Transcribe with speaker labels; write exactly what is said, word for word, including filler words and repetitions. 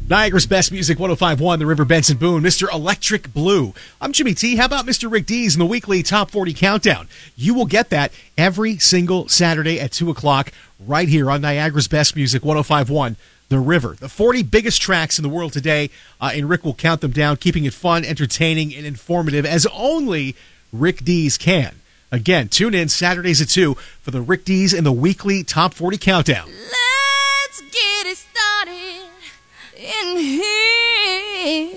Speaker 1: Niagara's Best Music one oh five point one, The River Benson Boone, Mister Electric Blue. I'm Jimmy T. How about Mister Rick Dees in the weekly Top forty Countdown? You will get that every single Saturday at two o'clock right here on Niagara's Best Music one oh five point one, The River. The forty biggest tracks in the world today, uh, and Rick will count them down, keeping it fun, entertaining, and informative as only Rick Dees can. Again, tune in Saturdays at two for the Rick Dees in the weekly Top forty Countdown.
Speaker 2: Let's get it started in here.